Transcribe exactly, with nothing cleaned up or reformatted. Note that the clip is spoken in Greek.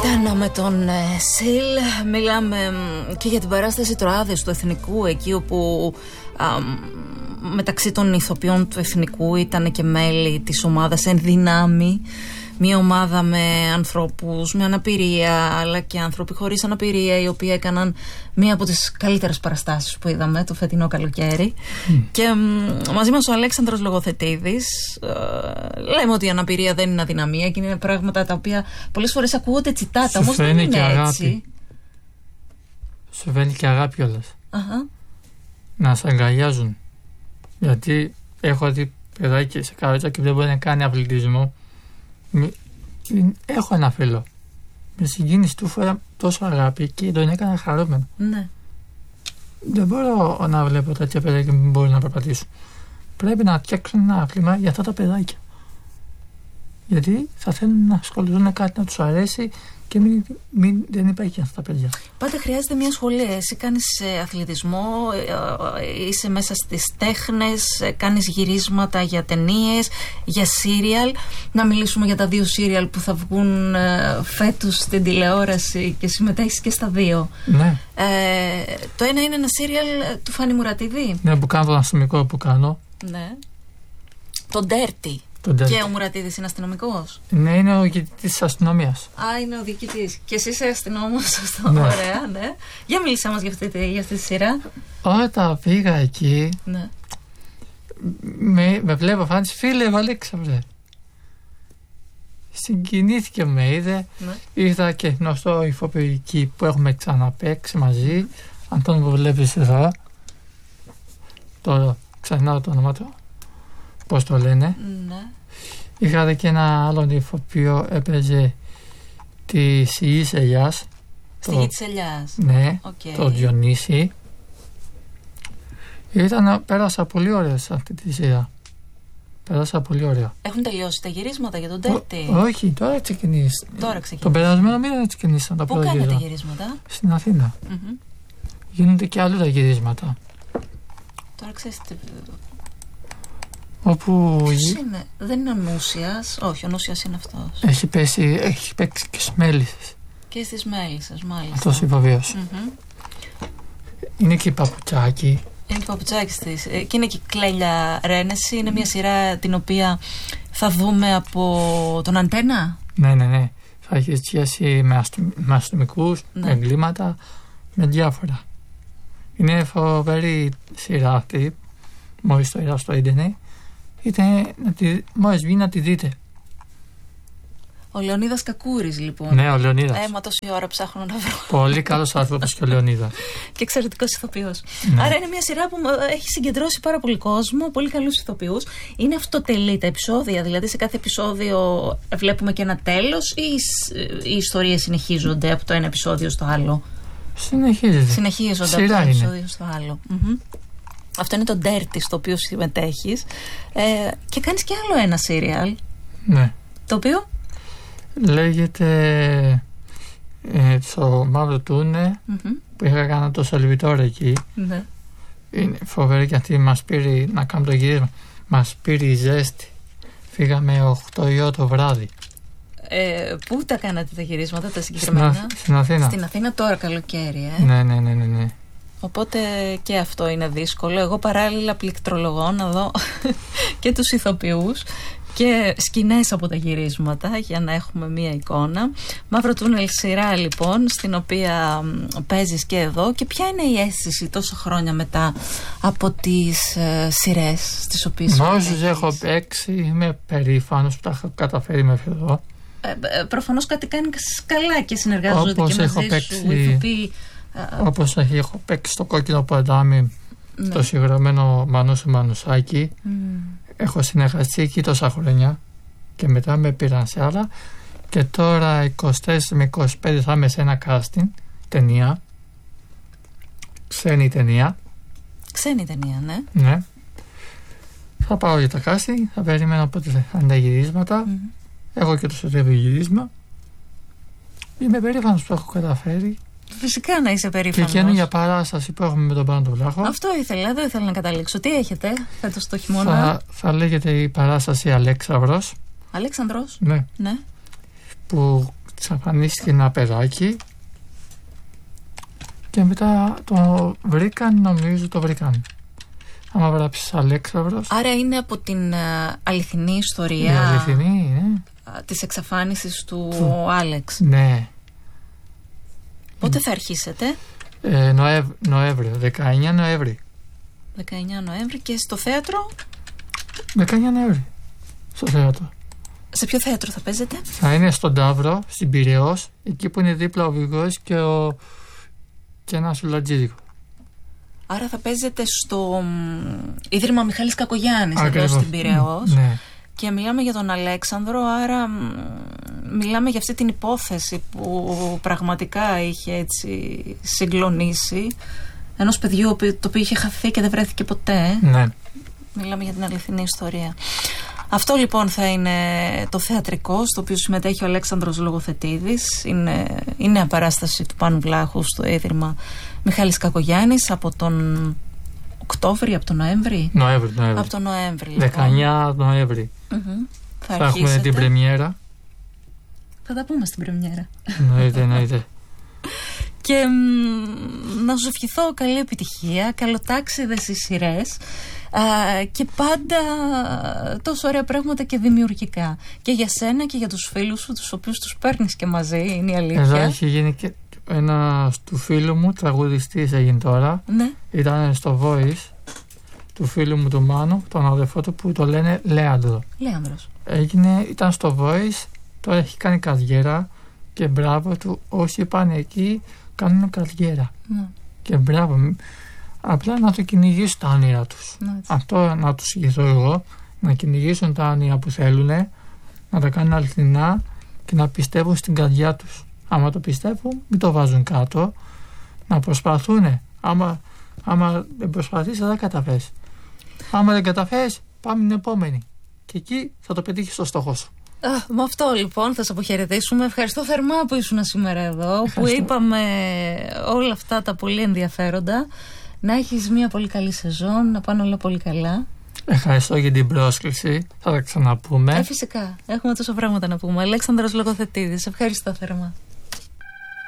Κάναμε τον ε, ΣΥΛ, μιλάμε και για την παράσταση Τροάδες του Εθνικού, εκεί όπου α, μεταξύ των ηθοποιών του Εθνικού ήταν και μέλη της ομάδας Εν Δυνάμει. Μια ομάδα με ανθρώπους με αναπηρία, αλλά και άνθρωποι χωρίς αναπηρία, οι οποίοι έκαναν μία από τις καλύτερες παραστάσεις που είδαμε το φετινό καλοκαίρι. Mm. Και μ, μαζί μας ο Αλέξανδρος Λογοθετίδης. Ε, λέμε ότι η αναπηρία δεν είναι αδυναμία και είναι πράγματα τα οποία πολλές φορές ακούγονται τσιτάτα, όμως δεν είναι έτσι. Σου φαίνει και αγάπη όλες. Uh-huh. Να σε αγκαλιάζουν. Γιατί έχω δει παιδάκι σε καρότσα και δεν μπορεί να κάνει αθλητισμό. Έχω ένα φίλο. Με συγκίνηση του φορά τόσο αγάπη και τον έκανα χαρούμενο. Ναι. Δεν μπορώ να βλέπω τέτοια παιδάκια και μην μπορούν να περπατήσουν. Πρέπει να φτιάξουν ένα άθλημα για αυτά τα παιδάκια. Γιατί θα θέλουν να ασχοληθούν κάτι να τους αρέσει και μην, μην, δεν υπάρχει για αυτά τα παιδιά. Πάντα χρειάζεται μια σχολή. Εσύ κάνεις αθλητισμό, είσαι μέσα στις τέχνες, κάνεις γυρίσματα για ταινίες, για σύριαλ. Να μιλήσουμε για τα δύο σύριαλ που θα βγουν φέτος στην τηλεόραση και συμμετέχεις και στα δύο. Ναι. Ε, το ένα είναι ένα σύριαλ του Φάνη Μουρατίδη. Ναι, που κάνω τον αστυνομικό που κάνω. Ναι. Το Dirty. Και ο Μουρατίδης είναι αστυνομικός. Ναι, είναι ο διοικητής της αστυνομίας. Α, είναι ο διοικητής. Και εσύ είσαι αστυνόμος, σωστό. Ναι. Ωραία, ναι. Για μίλησέ μας για αυτή, για αυτή τη σειρά. Όταν πήγα εκεί, ναι. με, με βλέπω φάνης, φίλε Αλέξανδρε. Συγκινήθηκε, με είδε. Ναι. Είδα και γνωστό ηθοποιητή που έχουμε ξαναπαίξει μαζί. Αν τον βλέπεις εδώ. Το ξεχνάω το όνομα του. Πώς το λένε. Ναι. Είχατε και ένα άλλο ηθοποιό, έπαιζε τη Γη της Ελιάς. Στη Γη της Ελιάς. Ναι, okay. Το Διονύση. Ήταν, πέρασα πολύ ωραία σε αυτή τη σειρά. Πέρασα πολύ ωραία. Έχουν τελειώσει τα γυρίσματα για τον Dirty? Ό, όχι, τώρα ξεκινήσει. Τώρα ξεκινήσει. Τον περασμένο μήνα ξεκινήσαν τα πρώτα γυρίσματα. Πού κάνετε γυρίσματα? Στην Αθήνα. Mm-hmm. Γίνονται και άλλα τα γυρίσματα. Τώρα ξέρεις τι... Όπου... Ποιος είναι? Δεν είναι ο Νούσιας? Όχι, ο Νούσιας είναι αυτός. Έχει πέσει, έχει παίξει και στις Μέλισσες. Και στις Μέλισσες, μάλιστα. Αυτός ηθοποιός. Mm-hmm. Είναι και η Παπουτσάκη. Είναι και η Παπουτσάκης της. Και είναι και η Κλέλια Ρένεση. Είναι μια σειρά την οποία θα δούμε από τον Αντένα. Ναι, ναι, ναι. Θα έχει σχέση με, αστυ... με αστυνομικούς, ναι. Με εγκλήματα, με διάφορα. Είναι φοβερή σειρά αυτή. Μόλις το είδα στο ίντερνετ. Είτε να τη, μόλις βγει να τη δείτε. Ο Λεωνίδας Κακούρης, λοιπόν. Ναι, ο Λεωνίδας. Ε, μα τόση ώρα ψάχνω να βρω. Πολύ καλός άνθρωπος και ο Λεωνίδας. Και εξαιρετικός ηθοποιός. Ναι. Άρα είναι μια σειρά που έχει συγκεντρώσει πάρα πολύ κόσμο, πολύ καλούς ηθοποιούς. Είναι αυτοτελή τα επεισόδια, δηλαδή σε κάθε επεισόδιο βλέπουμε και ένα τέλος ή οι ιστορίες συνεχίζονται από το ένα επεισόδιο στο άλλο? Συνεχίζονται. Συνεχίζονται Σειρά από το ένα είναι. επεισόδιο στο άλλο. Mm-hmm. Αυτό είναι το Dirty στο οποίο συμμετέχεις. Ε, και κάνεις και άλλο ένα σύριαλ. Ναι. Το οποίο λέγεται ε, το Μαύρο Τούνε, mm-hmm. που είχα κάνει το Σελβιτόρ εκεί. Ναι. Είναι φοβερή γιατί μας πήρε να κάνουμε το γύρισμα. Μας πήρε η ζέστη. Φύγαμε οκτώ η ώρα το βράδυ. Ε, πού τα κάνατε τα γυρίσματα τα συγκεκριμένα? Στην, στην Αθήνα. Στην Αθήνα τώρα καλοκαίρι, ε. Ναι, ναι, ναι, ναι, ναι. Οπότε και αυτό είναι δύσκολο. Εγώ παράλληλα πληκτρολογώ να δω και τους ηθοποιούς και σκηνές από τα γυρίσματα για να έχουμε μία εικόνα. Μαύρο Τούνελ σειρά, λοιπόν, στην οποία παίζεις και εδώ. Και ποια είναι η αίσθηση τόσο χρόνια μετά από τις ε, σειρές στις οποίες Μόλις έχω παίξει, είμαι περήφανος που τα έχω καταφέρει μέχρι εδώ. Ε, ε, προφανώς κάτι κάνει καλά και συνεργάζονται όπως και μαζί παίξει, σου ηθοποιοί. Όπως έχω παίξει στο Κόκκινο Ποτάμι, ναι. Το συγγραμμένο Μανούσου Μανουσάκη. Mm. Έχω συνεργαστεί εκεί τόσα χρόνια και μετά με πήραν σε άλλα και τώρα είκοσι τέσσερα με είκοσι πέντε θα είμαι σε ένα casting ταινία, ξένη ταινία. Ξένη ταινία, ναι. Ναι. Θα πάω για τα casting, θα περιμένω πότε θα είναι τα γυρίσματα. Mm. Έχω και το σωτεύει γυρίσμα. Είμαι περήφανος που έχω καταφέρει. Φυσικά να είσαι περήφανος. Και καινούργια παράσταση που έχουμε με τον Πάνο τον Βλάχο. Αυτό ήθελα, δεν ήθελα να καταλήξω. Τι έχετε φέτος το χειμώνα? Θα, θα λέγεται η παράσταση Αλέξανδρος. Αλέξανδρος. Ναι. Ναι. Που εξαφανίστηκε ένα παιδάκι και μετά το βρήκαν, νομίζω το βρήκαν. Άμα γράψεις Αλέξανδρος. Άρα είναι από την uh, αληθινή ιστορία. Η αληθινή, ναι. uh, της εξαφάνισης του, του Άλεξ. Ναι. Πότε θα αρχίσετε? Ε, Νοέμ, Νοέμβριο, δεκαεννιά Νοέμβρη. δεκαεννιά Νοέμβρη. Και στο θέατρο? δεκαεννιά Νοέμβρη. Στο θέατρο. Σε ποιο θέατρο θα παίζετε? Θα είναι στον Ταύρο, στην Πειραιώς, εκεί που είναι δίπλα ο Βηγός και, ο... και ένα σουλατζίδικο. Άρα θα παίζετε στο Ίδρυμα Μιχάλης Κακογιάννης, εδώ στην Πειραιώς. Ναι. Και μιλάμε για τον Αλέξανδρο, άρα μιλάμε για αυτή την υπόθεση που πραγματικά είχε έτσι συγκλονίσει ενός παιδιού το οποίο είχε χαθεί και δεν βρέθηκε ποτέ. Ναι. Μιλάμε για την αληθινή ιστορία. Αυτό λοιπόν θα είναι το θεατρικό στο οποίο συμμετέχει ο Αλέξανδρος Λογοθετίδης. Είναι η νέα παράσταση του Πάνου Βλάχου στο Ίδρυμα Μιχάλης Κακογιάννης από τον Οκτώβρη, από τον Νοέμβρη. Νοέμβρη, Νοέμβρη. Από τον Νοέμβρη. Λοιπόν. δεκαεννιά Νοέμβρη. Mm-hmm. Θα, θα έχουμε την πρεμιέρα. Θα τα πούμε στην πρεμιέρα. Εννοείται, εννοείται. Και μ, να σου ευχηθώ καλή επιτυχία, καλοτάξιδες οι σειρές και πάντα τόσο ωραία πράγματα και δημιουργικά. Και για σένα και για τους φίλους σου, τους οποίους τους παίρνεις και μαζί, είναι η αλήθεια. Εδώ έχει γίνει και ένα του φίλου μου, τραγουδιστής έγινε τώρα. Ναι. Ήταν στο Voice του φίλου μου του Μάνου, τον αδερφό του που το λένε Λέανδρο. Λέανδρος. Έγινε, ήταν στο Voice, τώρα έχει κάνει καριέρα και μπράβο του. Όσοι πάνε εκεί κάνουν καριέρα. Ναι. Και μπράβο. Απλά να το κυνηγήσουν τα όνειρα τους. Ναι, αυτό να τους ηγηθώ εγώ, να κυνηγήσουν τα όνειρα που θέλουν, να τα κάνουν αληθινά και να πιστεύουν στην καρδιά τους. Άμα το πιστεύουν, μην το βάζουν κάτω, να προσπαθούν. Άμα, άμα δεν προσπαθείς, δεν καταφέρεις. Άμα δεν καταφέρεις, πάμε την επόμενη. Και εκεί θα το πετύχεις στο στόχο σου. Α, με αυτό λοιπόν θα σε αποχαιρετήσουμε. Ευχαριστώ θερμά που ήσουν σήμερα εδώ. Ευχαριστώ. Που είπαμε όλα αυτά τα πολύ ενδιαφέροντα. Να έχεις μια πολύ καλή σεζόν, να πάνε όλα πολύ καλά. Ευχαριστώ για την πρόσκληση. Θα τα ξαναπούμε. Ε, φυσικά. Έχουμε τόσα πράγματα να πούμε. Αλέξανδρος Λογοθετίδης. Ευχαριστώ θερμά.